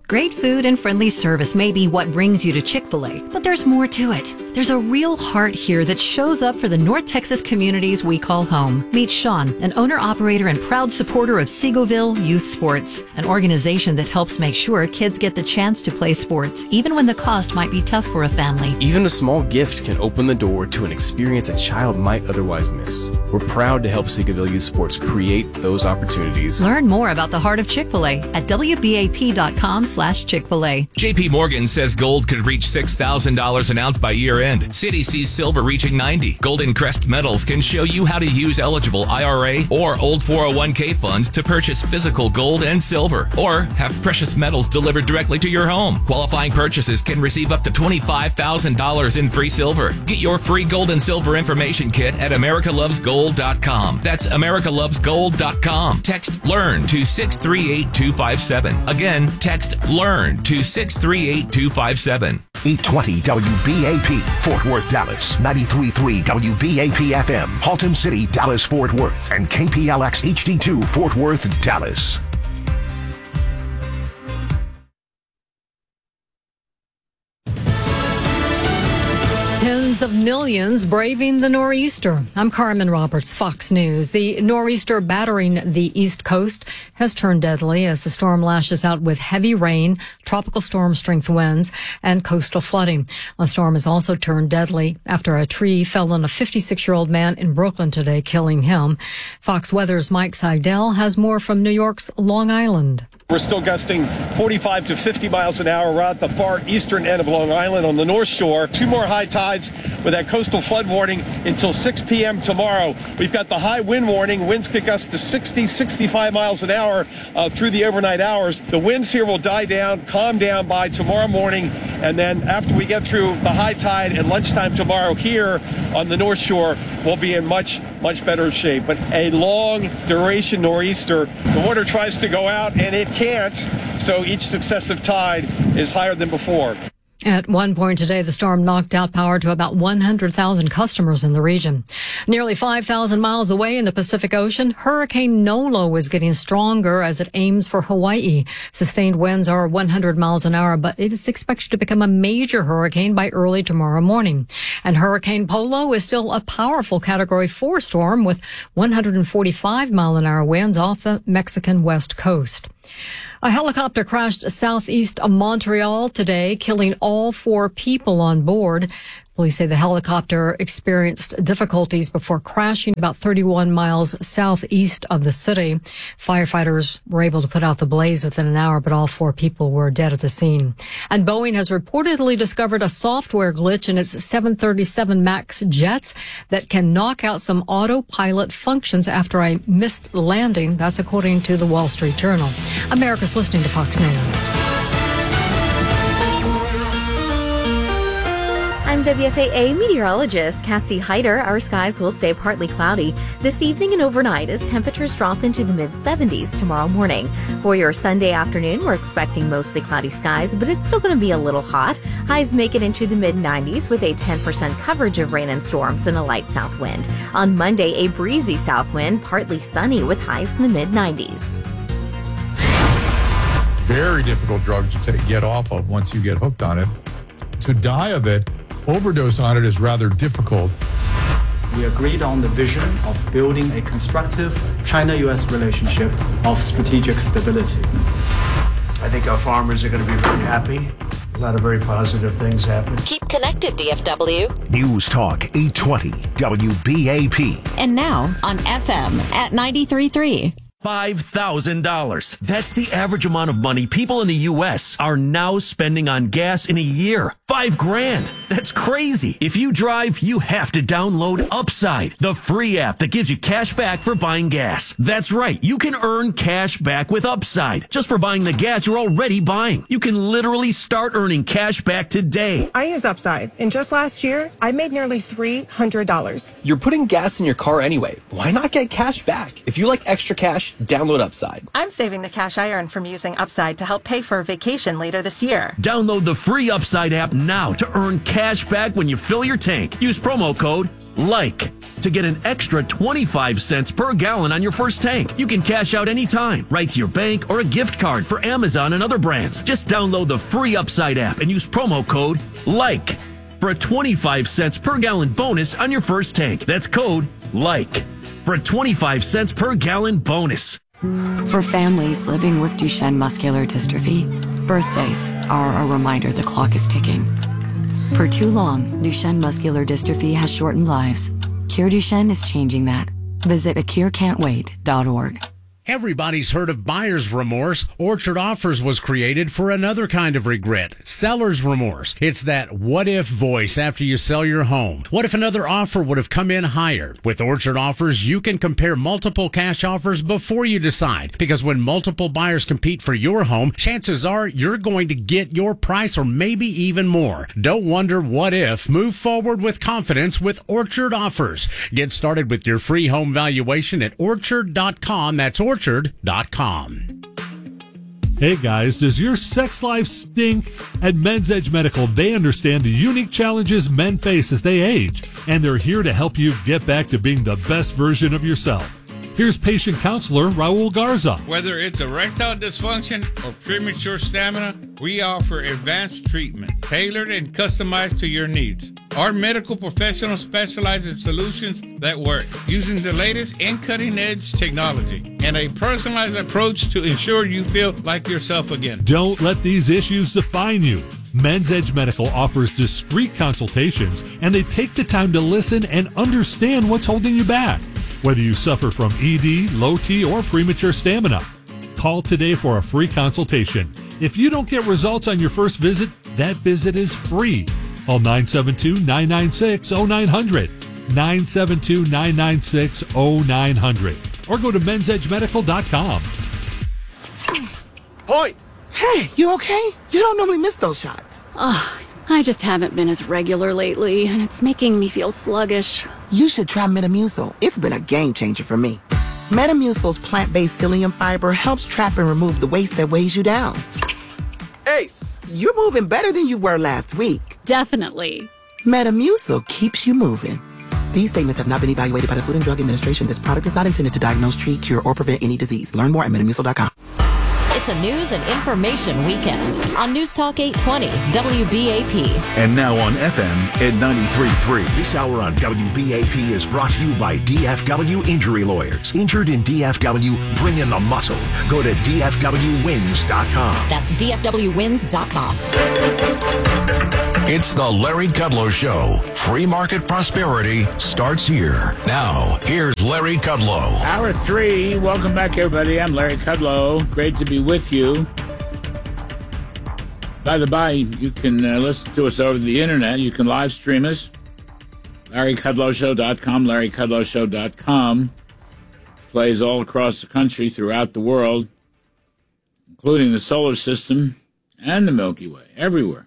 Great food and friendly service may be what brings you to Chick-fil-A, but there's more to it. There's a real heart here that shows up for the North Texas communities we call home. Meet Sean, an owner-operator and proud supporter of Seagoville Youth Sports, an organization that helps make sure kids get the chance to play sports, even when the cost might be tough for a family. Even a small gift can open the door to an experience a child might otherwise miss. We're proud to help Seagoville Youth Sports create those opportunities. Learn more about the heart of Chick-fil-A at WBAP.com/Chick-fil-A. JP Morgan says gold could reach $6,000 an ounce by year end. Citi sees silver reaching 90. Golden Crest Metals can show you how to use eligible IRA or old 401k funds to purchase physical gold and silver, or have precious metals delivered directly to your home. Qualifying purchases can receive up to $25,000 in free silver. Get your free gold and silver information kit at americalovesgold.com. That's americalovesgold.com. Text LEARN to 638257. Again, text LEARN to 638257. 820 WBAP, Fort Worth, Dallas. 93.3 WBAP FM, Haltom City, Dallas, Fort Worth. And KPLX HD2, Fort Worth, Dallas. Tens of millions braving the nor'easter. I'm Carmen Roberts, Fox News. The nor'easter battering the East Coast has turned deadly as the storm lashes out with heavy rain, tropical storm strength winds, and coastal flooding. The storm has also turned deadly after a tree fell on a 56-year-old man in Brooklyn today, killing him. Fox Weather's Mike Seidel has more from New York's Long Island. We're still gusting 45 to 50 miles an hour. We're at the far eastern end of Long Island on the North Shore. Two more high tides with that coastal flood warning until 6 p.m. tomorrow. We've got the high wind warning. Winds could gust to 60, 65 miles an hour through the overnight hours. The winds here will die down, calm down by tomorrow morning. And then after we get through the high tide at lunchtime tomorrow here on the North Shore, we'll be in much better shape. But a long duration nor'easter. The water tries to go out and it can't, so each successive tide is higher than before. At one point today, the storm knocked out power to about 100,000 customers in the region. Nearly 5,000 miles away in the Pacific Ocean, Hurricane Nolo is getting stronger as it aims for Hawaii. Sustained winds are 100 miles an hour, but it is expected to become a major hurricane by early tomorrow morning. And Hurricane Polo is still a powerful Category 4 storm with 145-mile-an-hour winds off the Mexican west coast. A helicopter crashed southeast of Montreal today, killing all 4 people on board. Police say the helicopter experienced difficulties before crashing about 31 miles southeast of the city. Firefighters were able to put out the blaze within an hour, but all 4 people were dead at the scene. And Boeing has reportedly discovered a software glitch in its 737 MAX jets that can knock out some autopilot functions after a missed landing. That's according to the Wall Street Journal. America's listening to Fox News. I'm WFAA meteorologist Cassie Hyder. Our skies will stay partly cloudy this evening and overnight as temperatures drop into the mid-70s tomorrow morning. For your Sunday afternoon, we're expecting mostly cloudy skies, but it's still going to be a little hot. Highs make it into the mid-90s with a 10% coverage of rain and storms and a light south wind. On Monday, a breezy south wind, partly sunny with highs in the mid-90s. Very difficult drug to get off of once you get hooked on it. To die of it, overdose on it is rather difficult. We agreed on the vision of building a constructive China-U.S. relationship of strategic stability. I think our farmers are going to be very happy. A lot of very positive things happen. Keep connected, DFW. News Talk 820 WBAP. And now on FM at 93.3. $5,000. That's the average amount of money people in the U.S. are now spending on gas in a year. $5,000. That's crazy. If you drive, you have to download Upside, the free app that gives you cash back for buying gas. That's right. You can earn cash back with Upside just for buying the gas you're already buying. You can literally start earning cash back today. I use Upside, and just last year, I made nearly $300. You're putting gas in your car anyway. Why not get cash back? If you like extra cash, download Upside. I'm saving the cash I earn from using Upside to help pay for a vacation later this year. Download the free Upside app now to earn cash back when you fill your tank. Use promo code LIKE to get an extra 25 cents per gallon on your first tank. You can cash out anytime, right to your bank or a gift card for Amazon and other brands. Just download the free Upside app and use promo code LIKE for a 25 cents per gallon bonus on your first tank. That's code LIKE for a 25 cents per gallon bonus. For families living with Duchenne muscular dystrophy, birthdays are a reminder the clock is ticking. For too long, Duchenne muscular dystrophy has shortened lives. Cure Duchenne is changing that. Visit acurecan'twait.org. Everybody's heard of buyer's remorse. Orchard Offers was created for another kind of regret, seller's remorse. It's that what-if voice after you sell your home. What if another offer would have come in higher? With Orchard Offers, you can compare multiple cash offers before you decide. Because when multiple buyers compete for your home, chances are you're going to get your price or maybe even more. Don't wonder what if. Move forward with confidence with Orchard Offers. Get started with your free home valuation at orchard.com. That's orchard.com. Hey guys, does your sex life stink? At Men's Edge Medical, they understand the unique challenges men face as they age, and they're here to help you get back to being the best version of yourself. Here's patient counselor Raul Garza. Whether it's erectile dysfunction or premature stamina, we offer advanced treatment tailored and customized to your needs. Our medical professionals specialize in solutions that work using the latest and cutting-edge technology and a personalized approach to ensure you feel like yourself again. Don't let these issues define you. Men's Edge Medical offers discreet consultations, and they take the time to listen and understand what's holding you back. Whether you suffer from ED, low T, or premature stamina, call today for a free consultation. If you don't get results on your first visit, that visit is free. Call 972-996-0900, 972-996-0900, or go to mensedgemedical.com. Point! Hey, you okay? You don't normally miss those shots. I just haven't been as regular lately, and it's making me feel sluggish. You should try Metamucil. It's been a game changer for me. Metamucil's plant-based psyllium fiber helps trap and remove the waste that weighs you down. Ace! You're moving better than you were last week. Definitely. Metamucil keeps you moving. These statements have not been evaluated by the Food and Drug Administration. This product is not intended to diagnose, treat, cure, or prevent any disease. Learn more at Metamucil.com. It's a news and information weekend on News Talk 820 WBAP. And now on FM at 93.3. This hour on WBAP is brought to you by DFW Injury Lawyers. Injured in DFW, bring in the muscle. Go to DFWwins.com. That's DFWwins.com. It's the Larry Kudlow Show. Free market prosperity starts here. Now, here's Larry Kudlow. Hour 3. Welcome back, everybody. I'm Larry Kudlow. Great to be with you. By the by, you can listen to us over the internet. You can live stream us. LarryKudlowShow.com, LarryKudlowShow.com. Plays all across the country, throughout the world, including the solar system and the Milky Way, everywhere.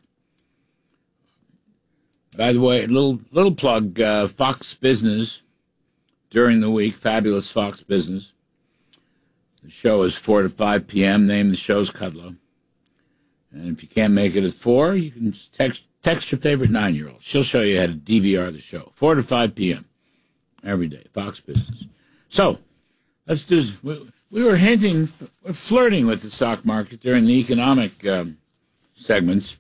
By the way, little plug, Fox Business during the week, fabulous Fox Business. The show is 4 to 5 p.m. Name of the show's Kudlow. And if you can't make it at 4, you can just text your favorite 9-year-old. She'll show you how to DVR the show. 4 to 5 p.m. every day, Fox Business. So, let's do this. We were flirting with the stock market during the economic segments.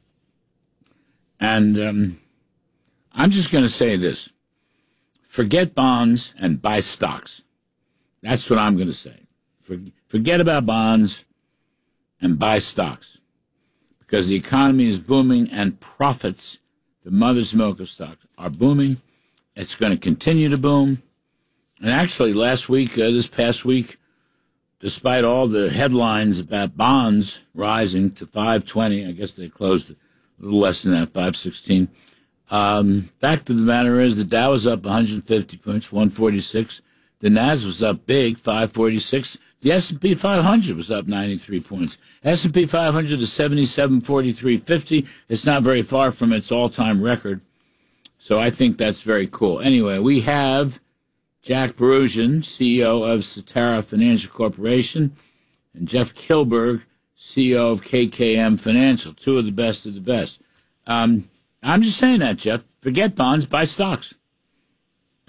And I'm just going to say this. Forget bonds and buy stocks. That's what I'm going to say. Forget about bonds and buy stocks. Because the economy is booming and profits, the mother's milk of stocks, are booming. It's going to continue to boom. And actually, this past week, despite all the headlines about bonds rising to 520, I guess they closed a little less than that, 516. Fact of the matter is the Dow was up 150 points, 146. The Nasdaq was up big, 546. The S&P 500 was up 93 points. S&P 500 is 7743.50. It's not very far from its all-time record. So I think that's very cool. Anyway, we have Jack Berusian, CEO of Cetera Financial Corporation, and Jeff Kilberg, CEO of KKM Financial, two of the best. I'm just saying that, Jeff. Forget bonds, buy stocks.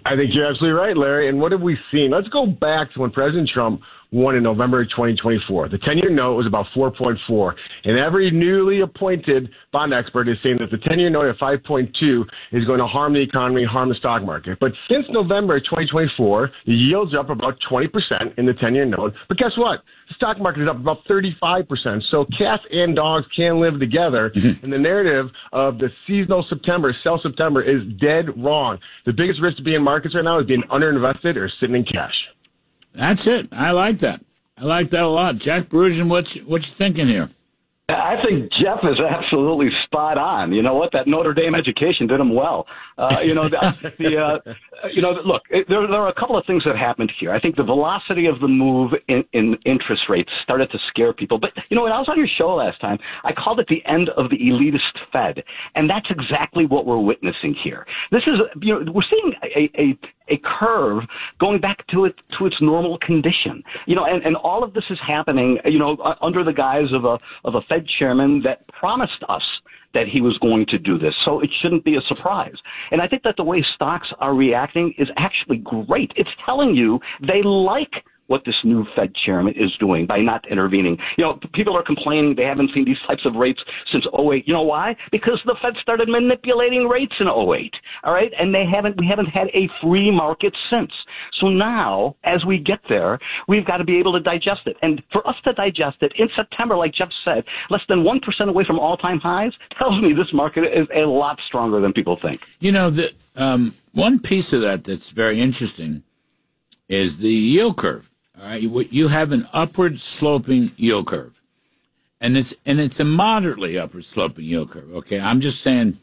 I think you're absolutely right, Larry. And what have we seen? Let's go back to when President Trump won in November of 2024. The 10-year note was about 4.4. And every newly appointed bond expert is saying that the 10-year note at 5.2 is going to harm the economy, harm the stock market. But since November of 2024, the yields are up about 20% in the 10-year note. But guess what? The stock market is up about 35%. So cats and dogs can live together. And the narrative of the seasonal September, sell September, is dead wrong. The biggest risk to be in markets right now is being underinvested or sitting in cash. That's it. I like that. I like that a lot. Jack Brujan, what you thinking here? I think Jeff is absolutely spot on. You know what? That Notre Dame education did him well. Look, there are a couple of things that happened here. I think the velocity of the move in interest rates started to scare people. But, when I was on your show last time, I called it the end of the elitist Fed. And that's exactly what we're witnessing here. This is, we're seeing a curve going back to its normal condition. And all of this is happening, under the guise of a Fed chairman that promised us that he was going to do this. So it shouldn't be a surprise. And I think that the way stocks are reacting is actually great. It's telling you they like what this new Fed chairman is doing by not intervening. People are complaining they haven't seen these types of rates since 2008. You know why? Because the Fed started manipulating rates in 2008. All right? And we haven't had a free market since. So now, as we get there, we've got to be able to digest it. And for us to digest it in September, like Jeff said, less than 1% away from all-time highs tells me this market is a lot stronger than people think. One piece of that that's very interesting is the yield curve. All right, you have an upward sloping yield curve, and it's a moderately upward sloping yield curve. Okay, I'm just saying,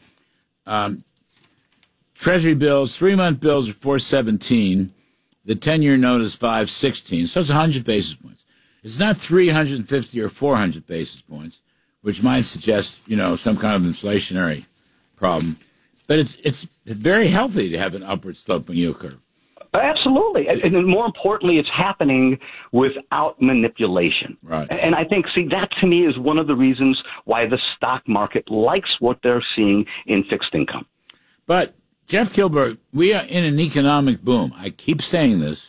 Treasury bills, 3-month bills are 4.17, the 10-year note is 5.16, so it's 100 basis points. It's not 350 or 400 basis points, which might suggest some kind of inflationary problem, but it's very healthy to have an upward sloping yield curve. Absolutely. And more importantly, it's happening without manipulation. Right. And I think, that to me is one of the reasons why the stock market likes what they're seeing in fixed income. But, Jeff Kilberg, we are in an economic boom. I keep saying this.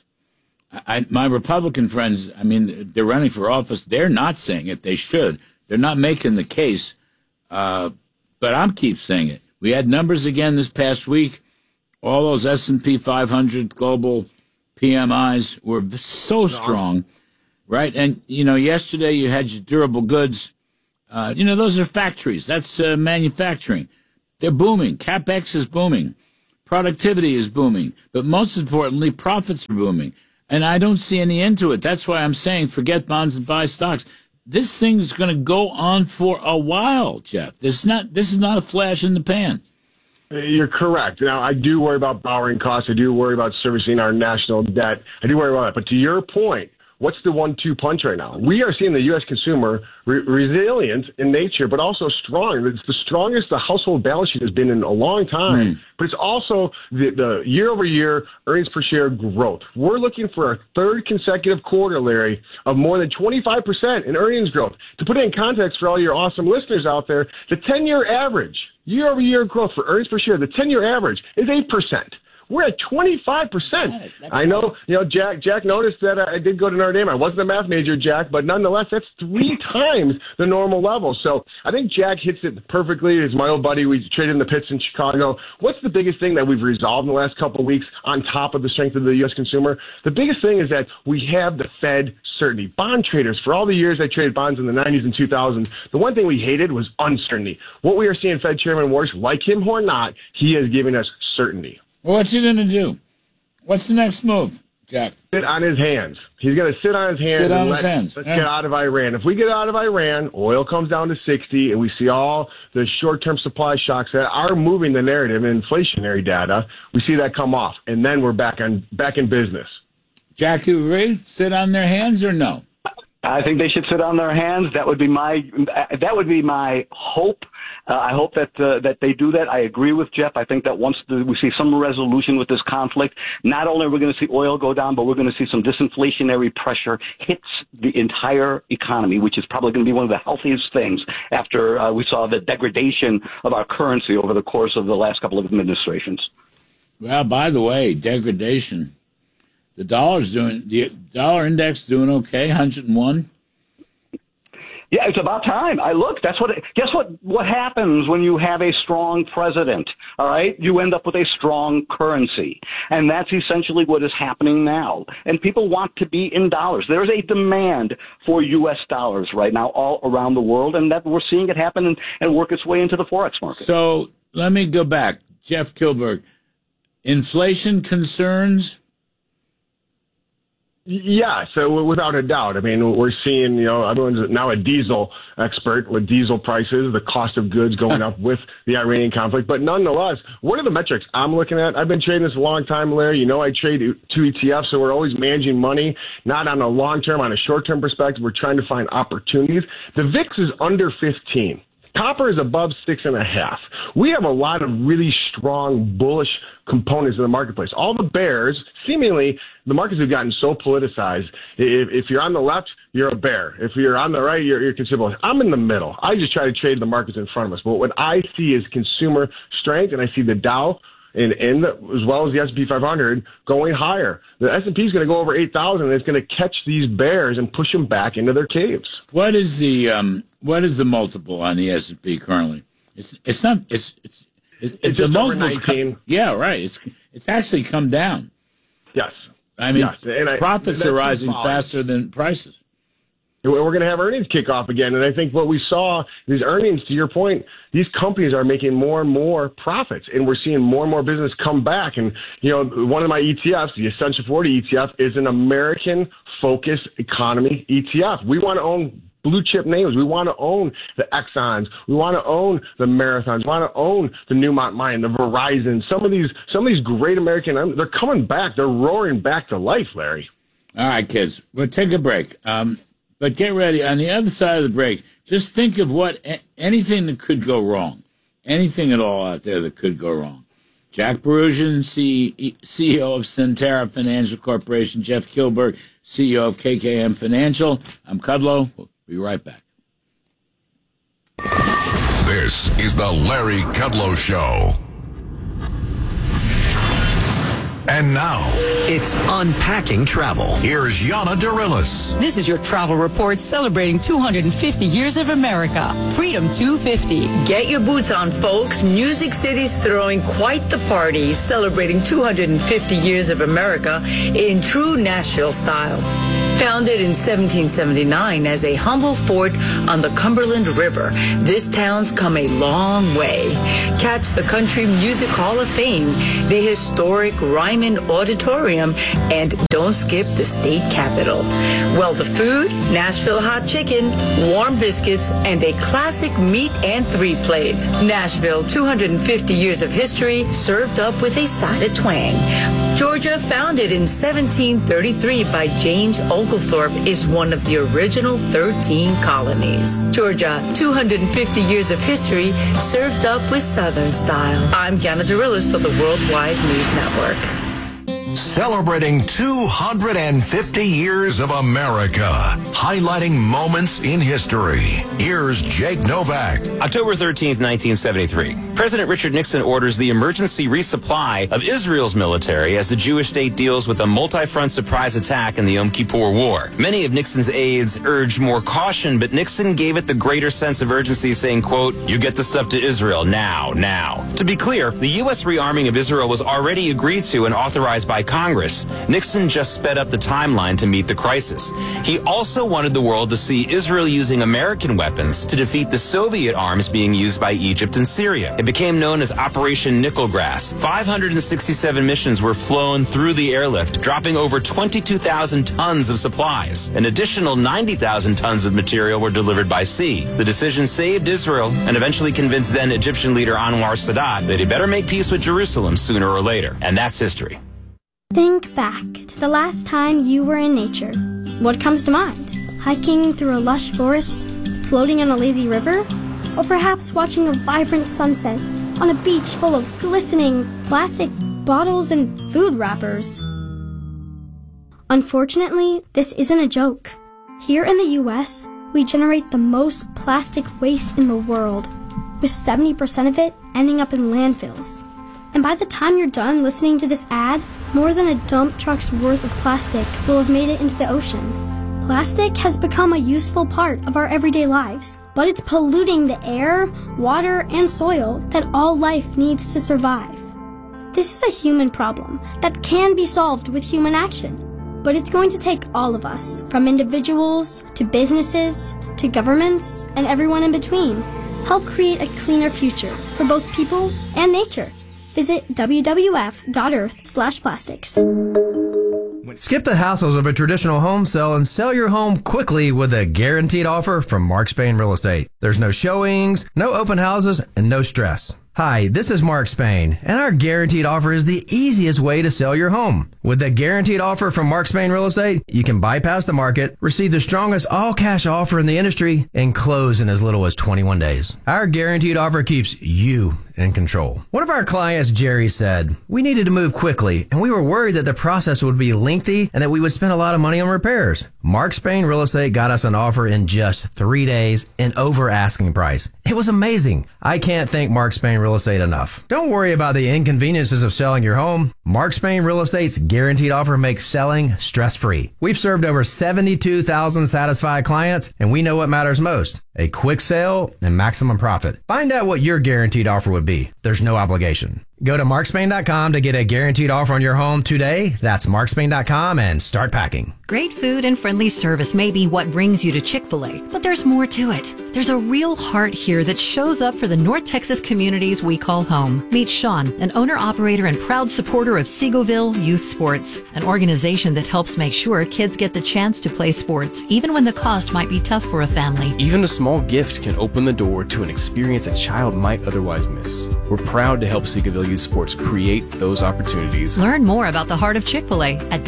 My Republican friends, they're running for office. They're not saying it. They should. They're not making the case. But I'm keep saying it. We had numbers again this past week. All those S&P 500 global PMIs were so strong, right? And, yesterday you had your durable goods. Those are factories. That's manufacturing. They're booming. CapEx is booming. Productivity is booming. But most importantly, profits are booming. And I don't see any end to it. That's why I'm saying forget bonds and buy stocks. This thing is going to go on for a while, Jeff. This is not a flash in the pan. You're correct. Now, I do worry about borrowing costs. I do worry about servicing our national debt. I do worry about that. But to your point, what's the 1-2 punch right now? We are seeing the U.S. consumer resilient in nature, but also strong. It's the strongest the household balance sheet has been in a long time. But it's also the year-over-year earnings per share growth. We're looking for a third consecutive quarter, Larry, of more than 25% in earnings growth. To put it in context for all your awesome listeners out there, the 10-year average year-over-year growth for earnings per share, the 10-year average is 8%. We're at 25%. I know, Jack noticed that I did go to Notre Dame. I wasn't a math major, Jack, but nonetheless, that's 3 times the normal level. So I think Jack hits it perfectly. He's my old buddy. We traded in the pits in Chicago. What's the biggest thing that we've resolved in the last couple of weeks on top of the strength of the U.S. consumer? The biggest thing is that we have the Fed certainty. Bond traders, for all the years I traded bonds in the 90s and 2000s, the one thing we hated was uncertainty. What we are seeing Fed Chairman Warsh, like him or not, he is giving us certainty. Well, what's he going to do? What's the next move, Jack? Sit on his hands. He's going to sit on his hands. Let's get out of Iran. If we get out of Iran, oil comes down to 60, and we see all the short-term supply shocks that are moving the narrative in inflationary data, we see that come off, and then we're back in business. Jack, you agree? Sit on their hands or no? I think they should sit on their hands. That would be my hope. I hope that they do that. I agree with Jeff. I think that once we see some resolution with this conflict, not only are we going to see oil go down, but we're going to see some disinflationary pressure hits the entire economy, which is probably going to be one of the healthiest things after we saw the degradation of our currency over the course of the last couple of administrations. Well, by the way, degradation. The dollar index doing okay, 101. Yeah, it's about time. Guess what happens when you have a strong president, all right? You end up with a strong currency. And that's essentially what is happening now. And people want to be in dollars. There's a demand for U.S. dollars right now all around the world, and that we're seeing it happen and work its way into the Forex market. So let me go back. Jeff Kilberg, inflation concerns? Yeah, so without a doubt. I mean, we're seeing, everyone's now a diesel expert with diesel prices, the cost of goods going up with the Iranian conflict. But nonetheless, what are the metrics I'm looking at? I've been trading this a long time, Larry. I trade 2 ETFs, so we're always managing money, not on a long-term, on a short-term perspective. We're trying to find opportunities. The VIX is under 15. Copper is above 6.5. We have a lot of really strong bullish components in the marketplace. All the bears, seemingly, the markets have gotten so politicized. If you're on the left, you're a bear. If you're on the right, you're considered bullish. I'm in the middle. I just try to trade the markets in front of us. But what I see is consumer strength, and I see the Dow and as well as the S&P 500 going higher. The S&P is going to go over 8,000, and it's going to catch these bears and push them back into their caves. What is the multiple on the S&P currently? It's the multiple's yeah, right. It's actually come down. Yes. I mean, yes. And profits are rising faster than prices. We're going to have earnings kick off again. And I think what we saw, these earnings, to your point, these companies are making more and more profits, and we're seeing more and more business come back. And, one of my ETFs, the Essential 40 ETF, is an American-focused economy ETF. We want to own blue chip names. We want to own the Exxons. We want to own the Marathons. We want to own the Newmont Mine, the Verizon. Some of these great American, they're coming back. They're roaring back to life, Larry. All right, kids, we'll take a break. But get ready. On the other side of the break, just think of anything that could go wrong. Anything at all out there that could go wrong. Jack Barusian, CEO of Centera Financial Corporation. Jeff Kilberg, CEO of KKM Financial. I'm Kudlow. We'll be right back. This is the Larry Kudlow Show. And now, it's Unpacking Travel. Here's Yana Dirilis. This is your travel report celebrating 250 years of America. Freedom 250. Get your boots on, folks. Music City's throwing quite the party, celebrating 250 years of America in true Nashville style. Founded in 1779 as a humble fort on the Cumberland River, this town's come a long way. Catch the Country Music Hall of Fame, the historic Ryman Auditorium, and don't skip the state capitol. Well, the food, Nashville hot chicken, warm biscuits, and a classic meat and 3 plates. Nashville, 250 years of history, served up with a side of twang. Georgia, founded in 1733 by James Oglethorpe, is one of the original 13 colonies. Georgia, 250 years of history, served up with Southern style. I'm Yana Dirilis for the Worldwide News Network. Celebrating 250 years of America, highlighting moments in history. Here's Jake Novak. October 13th, 1973. President Richard Nixon orders the emergency resupply of Israel's military as the Jewish state deals with a multi-front surprise attack in the Yom Kippur War. Many of Nixon's aides urged more caution, but Nixon gave it the greater sense of urgency, saying, quote, "You get the stuff to Israel now." To be clear, the U.S. rearming of Israel was already agreed to and authorized by Congress. Nixon just sped up the timeline to meet the crisis. He also wanted the world to see Israel using American weapons to defeat the Soviet arms being used by Egypt and Syria. It became known as Operation Nickelgrass. 567 missions were flown through the airlift, dropping over 22,000 tons of supplies. An additional 90,000 tons of material were delivered by sea. The decision saved Israel and eventually convinced then Egyptian leader Anwar Sadat that he better make peace with Jerusalem sooner or later. And that's history. Think back to the last time you were in nature. What comes to mind? Hiking through a lush forest? Floating on a lazy river? Or perhaps watching a vibrant sunset on a beach full of glistening plastic bottles and food wrappers? Unfortunately, this isn't a joke. Here in the U.S., we generate the most plastic waste in the world, with 70% of it ending up in landfills. And by the time you're done listening to this ad, more than a dump truck's worth of plastic will have made it into the ocean. Plastic has become a useful part of our everyday lives, but it's polluting the air, water, and soil that all life needs to survive. This is a human problem that can be solved with human action, but it's going to take all of us, from individuals to businesses to governments and everyone in between, help create a cleaner future for both people and nature. Visit wwf.earth/plastics. Skip the hassles of a traditional home sale and sell your home quickly with a guaranteed offer from Mark Spain Real Estate. There's no showings, no open houses, and no stress. Hi, this is Mark Spain, and our guaranteed offer is the easiest way to sell your home. With the guaranteed offer from Mark Spain Real Estate, you can bypass the market, receive the strongest all-cash offer in the industry, and close in as little as 21 days. Our guaranteed offer keeps you in control. One of our clients, Jerry, said, "We needed to move quickly, and we were worried that the process would be lengthy and that we would spend a lot of money on repairs. Mark Spain Real Estate got us an offer in just 3 days and over asking price. It was amazing. I can't thank Mark Spain Real Estate enough. Don't worry about the inconveniences of selling your home. Mark Spain Real Estate's guaranteed offer makes selling stress-free. We've served over 72,000 satisfied clients, and we know what matters most: a quick sale and maximum profit. Find out what your guaranteed offer would be. There's no obligation. Go to markspain.com to get a guaranteed offer on your home today. That's markspain.com and start packing. Great food and friendly service may be what brings you to Chick-fil-A, but there's more to it. There's a real heart here that shows up for the North Texas communities we call home. Meet Sean, an owner-operator and proud supporter of Seagoville Youth Sports, an organization that helps make sure kids get the chance to play sports, even when the cost might be tough for a family. Even a small gift can open the door to an experience a child might otherwise miss. We're proud to help Seagoville Youth Sports create those opportunities. Learn more about the heart of Chick-fil-A at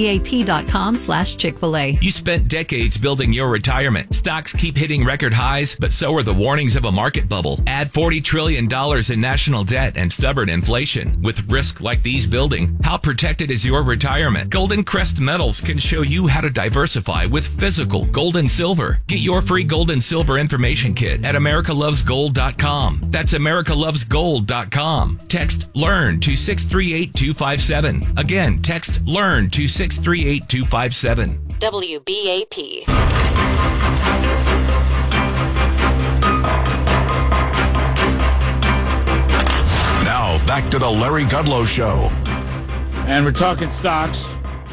WBAP.com/Chick-fil-A. You spent decades building your retirement. Stocks keep hitting record highs, but so are the warnings of a market bubble. Add $40 trillion in national debt and stubborn inflation. With risk like these building, how protected is your retirement? Golden Crest Metals can show you how to diversify with physical gold and silver. Get your free gold and silver information kit at americalovesgold.com. That's americalovesgold.com. Text LEARN to 638-257. Again, text LEARN to 638-257. WBAP. Now, back to the Larry Kudlow Show. And we're talking stocks.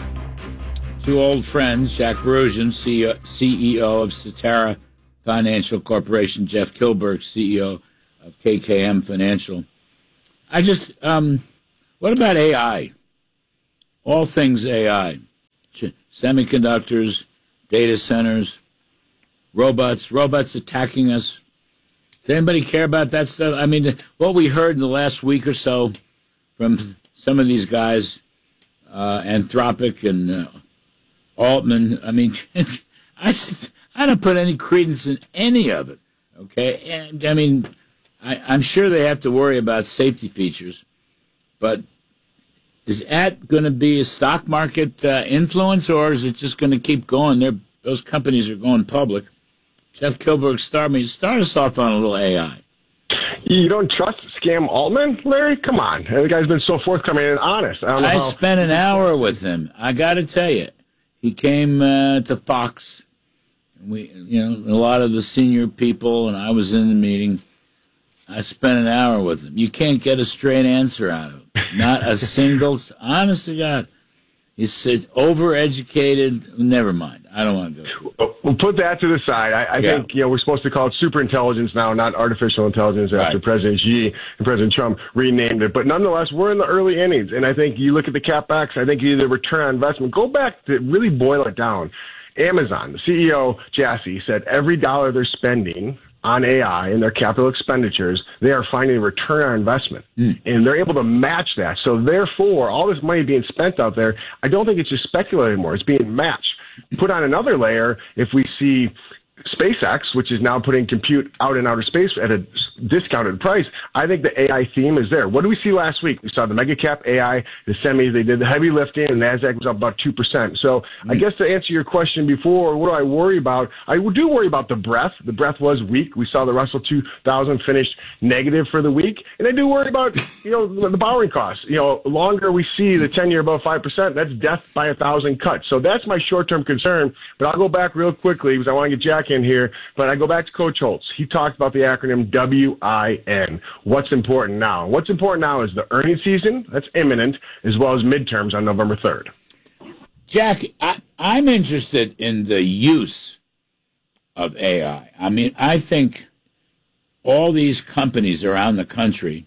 Two old friends, Jack Berusian, CEO of Cetera Financial Corporation, Jeff Kilberg, CEO of KKM Financial. I just, what about AI? All things AI. Semiconductors, data centers, robots attacking us. Does anybody care about that stuff? I mean, what we heard in the last week or so from some of these guys, Anthropic and Altman, I mean, I don't put any credence in any of it, okay? And, I mean, I'm sure they have to worry about safety features, but is that going to be a stock market influence, or is it just going to keep going? Those companies are going public. Jeff Kilberg, start us off on a little AI. You don't trust Scam Altman, Larry? Come on. The guy's been so forthcoming and honest. I spent an hour with him. I got to tell you, he came to Fox. We, a lot of the senior people, and I was in the meeting. I spent an hour with him. You can't get a straight answer out of him. Not a single, honest to God. He said, overeducated. Never mind. I don't want to go. We'll put that to the side. I think we're supposed to call it super intelligence now, not artificial intelligence, after President Xi and President Trump renamed it. But nonetheless, we're in the early innings. And I think you look at the CapEx, I think either return on investment. Go back to really boil it down. Amazon, the CEO, Jassy, said every dollar they're spending on AI and their capital expenditures, they are finding a return on investment. And they're able to match that. So therefore, all this money being spent out there, I don't think it's just speculative anymore. It's being matched. Put on another layer, if we see SpaceX, which is now putting compute out in outer space at a discounted price. I think the AI theme is there. What did we see last week? We saw the mega cap AI, the semis, they did the heavy lifting, and NASDAQ was up about 2%. So I guess to answer your question before, what do I worry about? I do worry about the breadth. The breadth was weak. We saw the Russell 2000 finished negative for the week. And I do worry about, the borrowing costs. Longer we see the 10-year above 5%, that's death by 1,000 cuts. So that's my short-term concern. But I'll go back real quickly because I want to get Jack in here. But I go back to Coach Holtz. He talked about the acronym WIN. What's important now? What's important now is the earnings season, that's imminent, as well as midterms on November 3rd. Jack, I'm interested in the use of AI. I mean, I think all these companies around the country,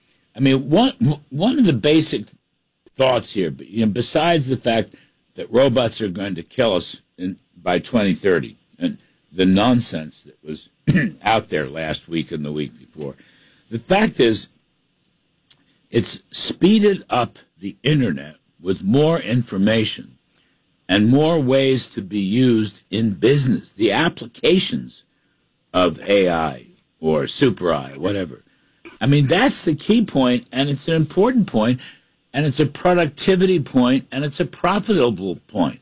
one of the basic thoughts here, besides the fact that robots are going to kill us by 2030, and the nonsense that was out there last week and the week before. The fact is, it's speeded up the internet with more information and more ways to be used in business. The applications of AI or Super AI, whatever. I mean, that's the key point, and it's an important point, and it's a productivity point, and it's a profitable point.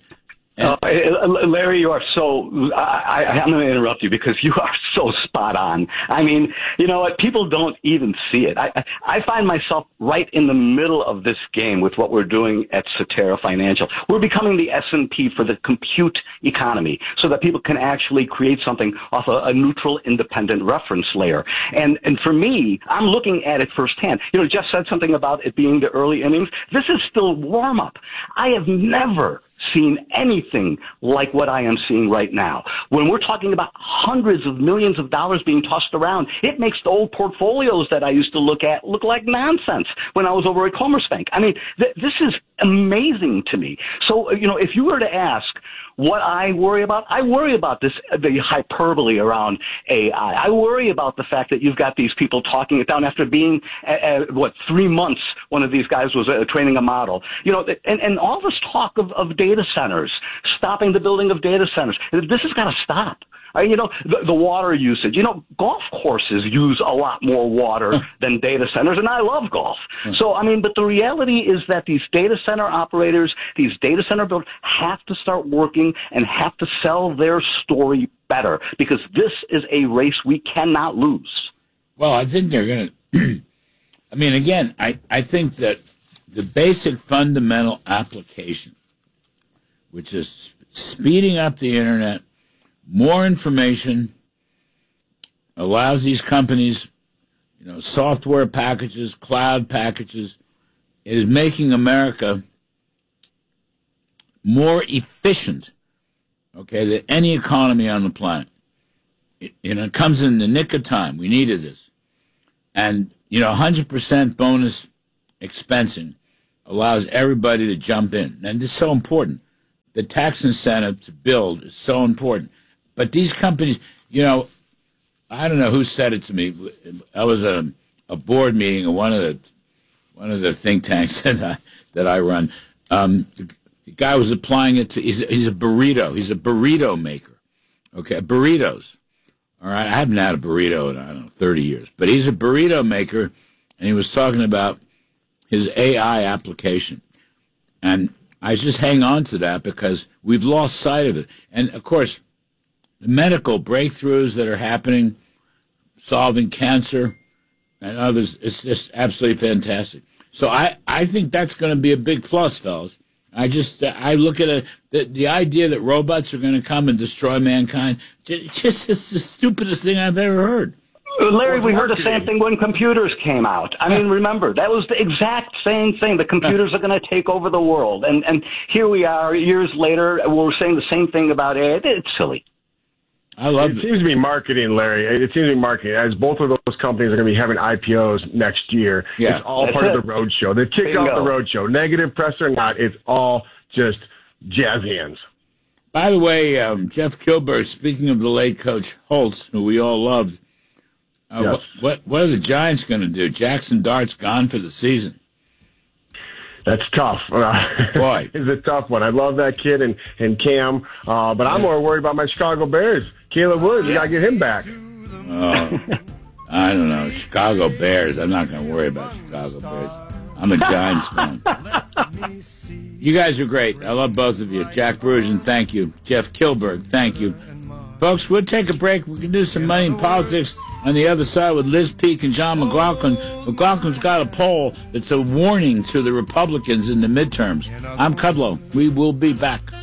Larry, you are so, I'm going to interrupt you because you are so spot on. I mean, you know what? People don't even see it. I find myself right in the middle of this game with what we're doing at Cetera Financial. We're becoming the S&P for the compute economy so that people can actually create something off a neutral, independent reference layer. And for me, I'm looking at it firsthand. Jeff said something about it being the early innings. This is still warm-up. I have never seen anything like what I am seeing right now. When we're talking about hundreds of millions of dollars being tossed around, it makes the old portfolios that I used to look at look like nonsense when I was over at Commerzbank. I mean, this is amazing to me. So, if you were to ask what I worry about the hyperbole around AI. I worry about the fact that you've got these people talking it down after being, 3 months, one of these guys was training a model. And all this talk of data centers, stopping the building of data centers. This has got to stop. The water usage. Golf courses use a lot more water than data centers, and I love golf. So, but the reality is that these data center operators, these data center builders have to start working and have to sell their story better because this is a race we cannot lose. Well, I think they're going to again, I think that the basic fundamental application, which is speeding up the internet, more information, allows these companies, software packages, cloud packages. It is making America more efficient, than any economy on the planet. It comes in the nick of time. We needed this. And, 100% bonus expensing allows everybody to jump in. And it's so important. The tax incentive to build is so important. But these companies, I don't know who said it to me. I was at a board meeting of one of the think tanks that I run. The guy was applying it to. He's a burrito. He's a burrito maker. Burritos. All right, I haven't had a burrito in 30 years, but he's a burrito maker, and he was talking about his AI application, and I just hang on to that because we've lost sight of it, and of course. The medical breakthroughs that are happening, solving cancer and others, it's just absolutely fantastic. So I think that's going to be a big plus, fellas. I look at it, the idea that robots are going to come and destroy mankind, it's the stupidest thing I've ever heard. Larry, we heard the same thing when computers came out. Remember, that was the exact same thing. The computers are going to take over the world. And here we are, years later, we're saying the same thing about AI. It's silly. I love it. It seems to be marketing, Larry. It seems to be marketing. As both of those companies are going to be having IPOs next year, it's all part of the roadshow. They've kicked off the roadshow. Negative press or not, it's all just jazz hands. By the way, Jeff Kilburg, speaking of the late Coach Holtz, who we all loved, what are the Giants going to do? Jackson Dart's gone for the season. That's tough. Boy. It's a tough one. I love that kid and Cam, but I'm more worried about my Chicago Bears. Caleb Woods, you got to get him back. I don't know. Chicago Bears. I'm not going to worry about Chicago Bears. I'm a Giants fan. You guys are great. I love both of you. Jack Brujan, thank you. Jeff Kilberg, thank you. Folks, we'll take a break. We can do some money in politics on the other side with Liz Peek and John McLaughlin. McLaughlin's got a poll that's a warning to the Republicans in the midterms. I'm Kudlow. We will be back.